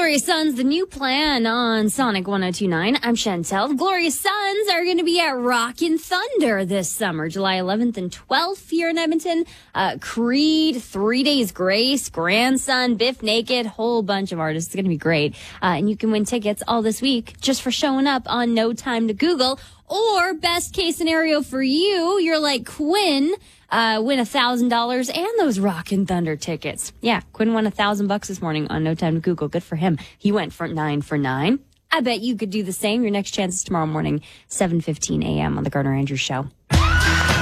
Glorious Sons, the new plan on Sonic 102.9. I'm Chantel. The Glorious Sons are going to be at Rockin' Thunder this summer, July 11th and 12th here in Edmonton. Creed, 3 Days Grace, Grandson, Biff Naked, whole bunch of artists. It's going to be great. And you can win tickets all this week just for showing up on No Time to Google. Or, best case scenario for you, you're like Quinn, win $1,000 and those Rockin' Thunder tickets. Yeah, Quinn won $1,000 this morning on No Time to Google. Good for him. He went for 9 for 9. I bet you could do the same. Your next chance is tomorrow morning, 7:15 a.m. on the Gardner Andrews Show.